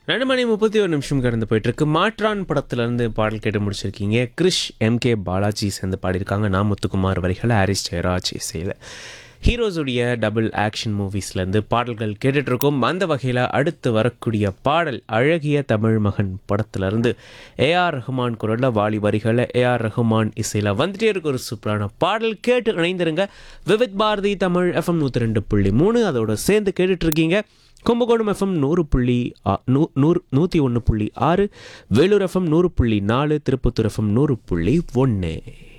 2:31 கடந்து போயிட்டுருக்கு. மாற்றான் படத்துலேருந்து பாடல் கேட்டு முடிச்சிருக்கீங்க. கிரிஷ் எம்கே பாலாஜி சேர்ந்து பாடியிருக்காங்க. நான் முத்துக்குமார் வரிகளை ஹாரிஸ் ஜெயராஜ் இசையில். ஹீரோஸுடைய டபுள் ஆக்ஷன் மூவிஸ்லேருந்து பாடல்கள் கேட்டுட்ருக்கோம். அந்த வகையில் அடுத்து வரக்கூடிய பாடல் அழகிய தமிழ் மகன் படத்துலேருந்து ஏஆர் ரஹ்மான் குரலில், வாலி வரிகளை ஏஆர் ரஹ்மான் இசையில் வந்துட்டே இருக்க ஒரு சூப்பரான பாடல். கேட்டு இணைந்திருங்க. விவித் பாரதி தமிழ் FM 102.3 அதோட சேர்ந்து கேட்டுட்ருக்கீங்க. Kumbakonam FM 101.6, Vellore FM 100.4, Tirupattur FM 100.1.